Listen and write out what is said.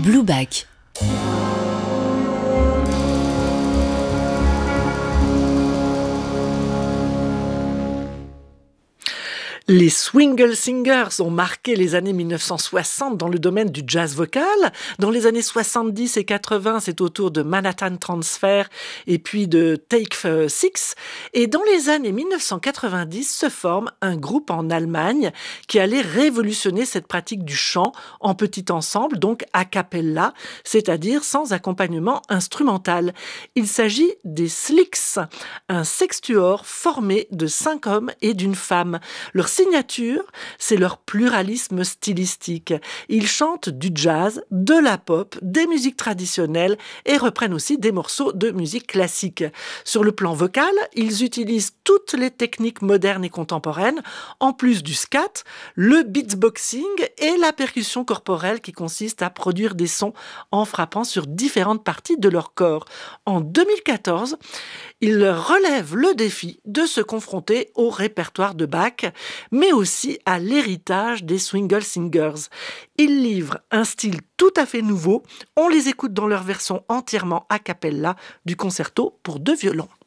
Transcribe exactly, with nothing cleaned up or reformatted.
Blueback. Les Swingle Singers ont marqué les années mille neuf cent soixante dans le domaine du jazz vocal. Dans les années soixante-dix et quatre-vingts, c'est autour de Manhattan Transfer et puis de Take Six. Et dans les années mille neuf cent quatre-vingt-dix, se forme un groupe en Allemagne qui allait révolutionner cette pratique du chant en petit ensemble, donc a cappella, c'est-à-dire sans accompagnement instrumental. Il s'agit des Slicks, un sextuor formé de cinq hommes et d'une femme. Leur signature, c'est leur pluralisme stylistique. Ils chantent du jazz, de la pop, des musiques traditionnelles et reprennent aussi des morceaux de musique classique. Sur le plan vocal, ils utilisent toutes les techniques modernes et contemporaines, en plus du scat, le beatboxing et la percussion corporelle qui consiste à produire des sons en frappant sur différentes parties de leur corps. En deux mille quatorze, ils relèvent le défi de se confronter au répertoire de Bach, mais aussi à l'héritage des Swingle Singers. Ils livrent un style tout à fait nouveau. On les écoute dans leur version entièrement a cappella du concerto pour deux violons.